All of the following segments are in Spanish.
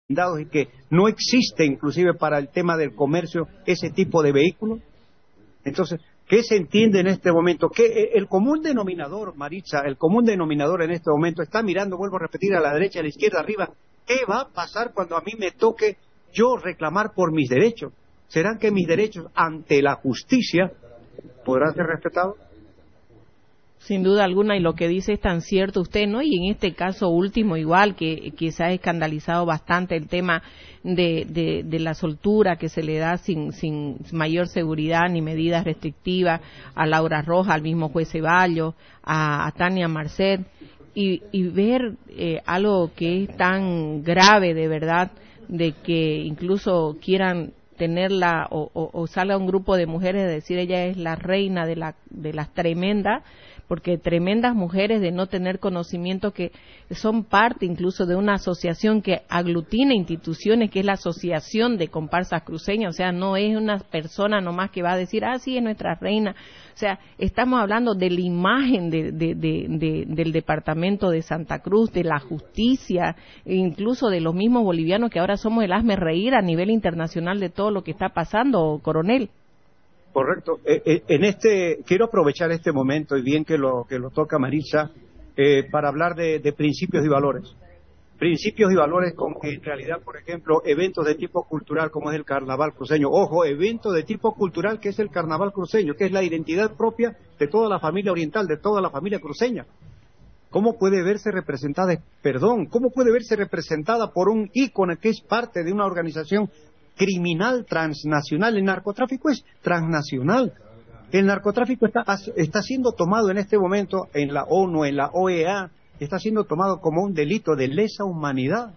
y que no existe inclusive para el tema del comercio ese tipo de vehículos. Entonces, ¿qué se entiende en este momento? Que el común denominador, Maritza, el común denominador en este momento está mirando, vuelvo a repetir, a la derecha, a la izquierda, arriba. ¿Qué va a pasar cuando a mí me toque yo reclamar por mis derechos? ¿Serán que mis derechos ante la justicia podrán ser respetados? Sin duda alguna, y lo que dice es tan cierto usted, ¿no? Y en este caso último, igual, que se ha escandalizado bastante el tema de la soltura que se le da sin mayor seguridad ni medidas restrictivas a Laura Rojas, al mismo juez Ceballos, a Tania Marcet, y ver algo que es tan grave de verdad, de que incluso quieran tenerla o salga un grupo de mujeres a decir ella es la reina de las tremendas, porque tremendas mujeres de no tener conocimiento, que son parte incluso de una asociación que aglutina instituciones, que es la Asociación de Comparsas Cruceñas. O sea, no es una persona nomás que va a decir, sí, es nuestra reina. O sea, estamos hablando de la imagen del departamento de Santa Cruz, de la justicia, e incluso de los mismos bolivianos que ahora somos el hazme reír a nivel internacional de todo lo que está pasando, coronel. Correcto. Quiero aprovechar este momento, y bien que lo toca Maritza, para hablar de principios y valores. Principios y valores con que en realidad, por ejemplo, eventos de tipo cultural como es el Carnaval Cruceño, ojo, evento de tipo cultural que es el Carnaval Cruceño, que es la identidad propia de toda la familia oriental, de toda la familia cruceña. ¿Cómo puede verse representada, cómo puede verse representada por un ícono que es parte de una organización criminal transnacional? El narcotráfico es transnacional. El narcotráfico está siendo tomado en este momento en la ONU, en la OEA, está siendo tomado como un delito de lesa humanidad.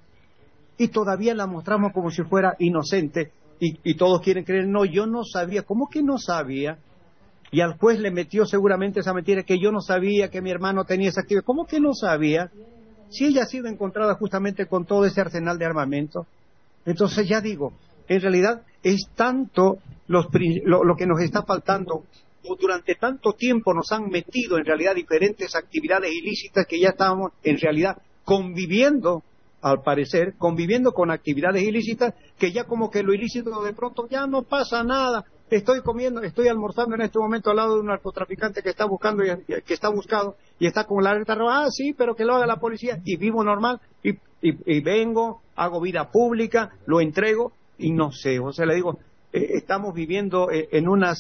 Y todavía la mostramos como si fuera inocente, y todos quieren creer, no, yo no sabía. ¿Cómo que no sabía? Y al juez le metió seguramente esa mentira, que yo no sabía que mi hermano tenía esa actividad. ¿Cómo que no sabía? Si ella ha sido encontrada justamente con todo ese arsenal de armamento. Entonces ya digo, en realidad es tanto lo que nos está faltando, o durante tanto tiempo nos han metido en realidad diferentes actividades ilícitas que ya estábamos en realidad conviviendo, al parecer, conviviendo con actividades ilícitas, que ya como que lo ilícito de pronto ya no pasa nada. Estoy almorzando en este momento al lado de un narcotraficante que está buscando que está buscado y está con la alerta roja. Sí, pero que lo haga la policía, y vivo normal y vengo, hago vida pública, lo entrego y no sé. O sea, le digo, estamos viviendo en una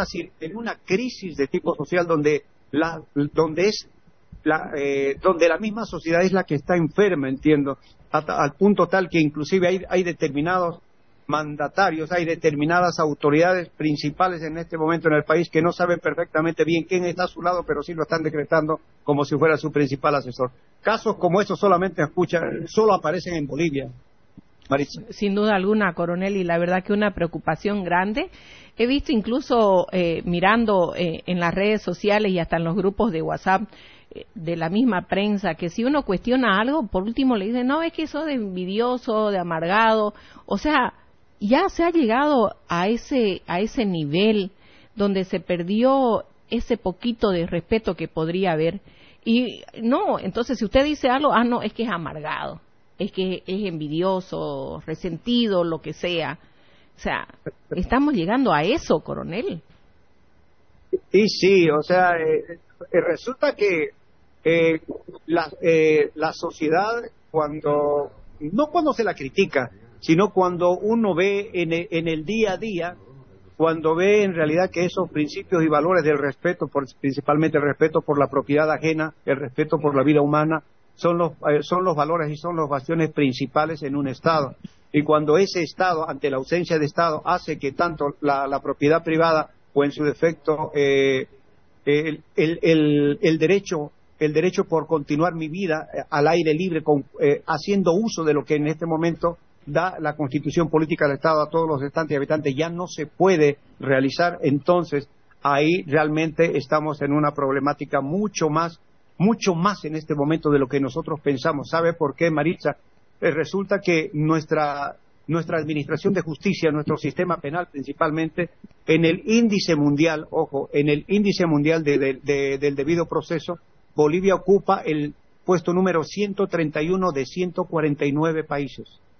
crisis de tipo social donde la misma sociedad es la que está enferma, entiendo, al punto tal que inclusive hay determinados mandatarios, hay determinadas autoridades principales en este momento en el país que no saben perfectamente bien quién está a su lado, pero sí lo están decretando como si fuera su principal asesor. Casos como esos solo aparecen en Bolivia. Maritza. Sin duda alguna, coronel, y la verdad que una preocupación grande. He visto incluso mirando en las redes sociales y hasta en los grupos de WhatsApp de la misma prensa, que si uno cuestiona algo, por último le dicen, no, es que eso de envidioso, de amargado. O sea, ya se ha llegado a ese nivel donde se perdió ese poquito de respeto que podría haber. Y no, entonces si usted dice algo, no, es que es amargado, es que es envidioso, resentido, lo que sea. O sea, estamos llegando a eso, coronel. Y sí, o sea, resulta que la sociedad, no cuando se la critica, sino cuando uno ve en el día a día, cuando ve en realidad que esos principios y valores del respeto, principalmente el respeto por la propiedad ajena, el respeto por la vida humana, son los valores y son los bastiones principales en un Estado. Y cuando ese Estado, ante la ausencia de Estado, hace que tanto la propiedad privada o en su defecto el derecho por continuar mi vida al aire libre, haciendo uso de lo que en este momento da la Constitución Política del Estado a todos los estantes y habitantes, ya no se puede realizar. Entonces ahí realmente estamos en una problemática mucho más en este momento de lo que nosotros pensamos. ¿Sabe por qué, Maritza? Resulta que nuestra administración de justicia, nuestro sistema penal principalmente, en el índice mundial, del debido proceso, Bolivia ocupa el puesto número 131 de 149 países.